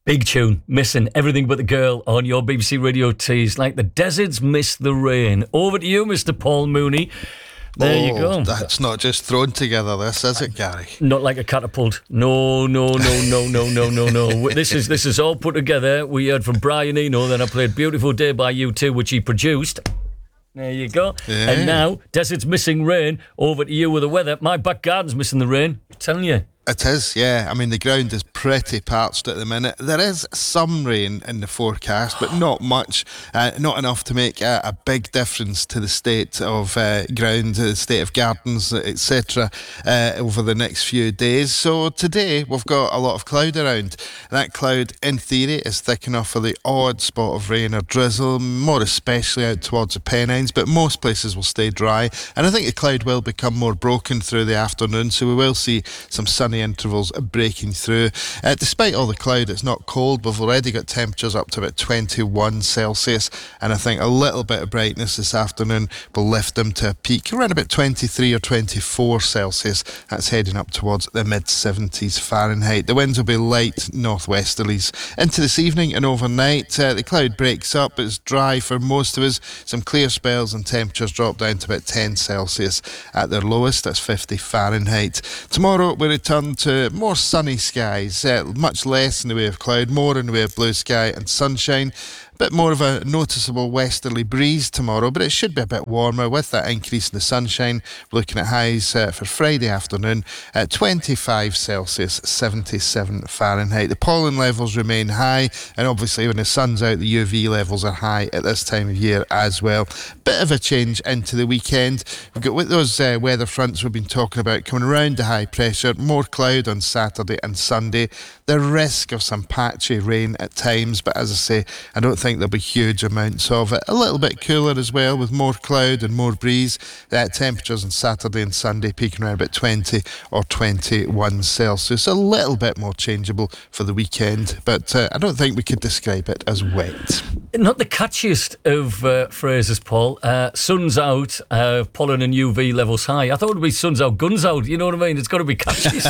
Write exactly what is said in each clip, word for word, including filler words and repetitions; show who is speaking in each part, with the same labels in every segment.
Speaker 1: Big tune, Missing Everything But the Girl on your B B C Radio Tees. Like the deserts miss the rain. Over to you, Mister Paul Mooney. There
Speaker 2: oh,
Speaker 1: you go.
Speaker 2: That's not just thrown together, this, is it, Gary?
Speaker 1: Not like a catapult. No, no, no, no, no, no, no, no. This is this is all put together. We heard from Brian Eno, then I played Beautiful Day by U two, which he produced. There you go.
Speaker 2: Yeah.
Speaker 1: And now, Desert's missing rain. Over to you with the weather. My back garden's missing the rain. I'm telling you.
Speaker 2: It is, yeah. I mean, the ground is pretty parched at the minute. There is some rain in the forecast, but not much. Uh, not enough to make a, a big difference to the state of uh, ground, the state of gardens, et cetera, uh, over the next few days. So today we've got a lot of cloud around. That cloud, in theory, is thick enough for the odd spot of rain or drizzle, more especially out towards the Pennines, but most places will stay dry. And I think the cloud will become more broken through the afternoon, so we will see some sunny intervals breaking through. Uh, despite all the cloud, it's not cold. We've already got temperatures up to about twenty-one Celsius, and I think a little bit of brightness this afternoon will lift them to a peak around about twenty-three or twenty-four Celsius. That's heading up towards the mid seventies Fahrenheit. The winds will be light northwesterlies. Into this evening and overnight, uh, the cloud breaks up. It's dry for most of us. Some clear spells and temperatures drop down to about ten Celsius at their lowest. That's fifty Fahrenheit. Tomorrow we return to more sunny skies, uh, much less in the way of cloud, more in the way of blue sky and sunshine. Bit more of a noticeable westerly breeze tomorrow, but it should be a bit warmer with that increase in the sunshine. We're looking at highs uh, for Friday afternoon at twenty-five Celsius, seventy-seven Fahrenheit. The pollen levels remain high, and obviously when the sun's out, the U V levels are high at this time of year as well. Bit of a change into the weekend. We've got with those uh, weather fronts we've been talking about coming around the high pressure, more cloud on Saturday and Sunday. The risk of some patchy rain at times, but as I say, I don't think there'll be huge amounts of it. A little bit cooler as well with more cloud and more breeze. Uh, temperatures on Saturday and Sunday peaking around about twenty or twenty-one Celsius. A little bit more changeable for the weekend, but uh, I don't think we could describe it as wet.
Speaker 1: Not the catchiest of uh, phrases, Paul. Uh, sun's out, uh, pollen and U V levels high. I thought it would be sun's out, guns out. You know what I mean? It's got to be catchy.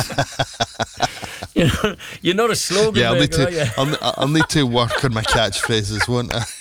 Speaker 1: you know, you're not a slogan
Speaker 2: yeah, I'll
Speaker 1: maker,
Speaker 2: need
Speaker 1: are you?
Speaker 2: to, I'll, I'll need to work on my catchphrases, won't I?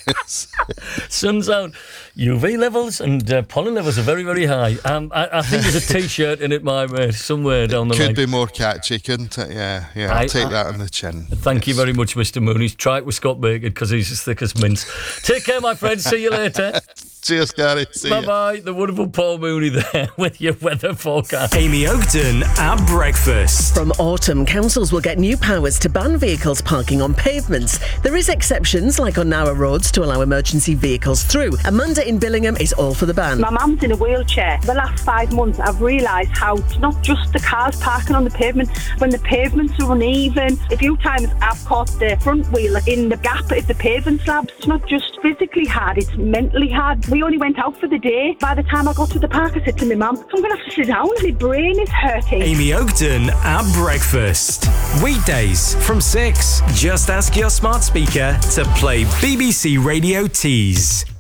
Speaker 1: Sun's out, U V levels and uh, pollen levels are very, very high. Um, I, I think there's a T-shirt in it, my mate, somewhere down the
Speaker 2: Could
Speaker 1: line.
Speaker 2: be more catchy, couldn't it? Yeah, yeah. I'll
Speaker 1: I,
Speaker 2: take
Speaker 1: I,
Speaker 2: that on the chin.
Speaker 1: Thank yes. you very much, Mister Mooney. Try it with Scott Bacon because he's as thick as mince. Take care, my friends. See you later.
Speaker 2: Cheers, Gary. See
Speaker 1: bye bye. You. The wonderful Paul Mooney there with your weather forecast.
Speaker 3: Amy Oakton at breakfast.
Speaker 4: From autumn, councils will get new powers to ban vehicles parking on pavements. There is exceptions, like on narrow roads, to allow emergency vehicles through. Amanda in Billingham is all for the ban.
Speaker 5: My mum's in a wheelchair. The last five months, I've realised how it's not just the cars parking on the pavement. When the pavements are uneven, a few times I've caught the front wheel in the gap of the pavement slabs. It's not just physically hard, it's mentally hard. We only went out for the day. By the time I got to the park, I said to my mum, I'm going to have to sit down. My brain is hurting.
Speaker 3: Amy Oakton at breakfast. Weekdays from six. Just ask your smart speaker to play B B C Radio Tees.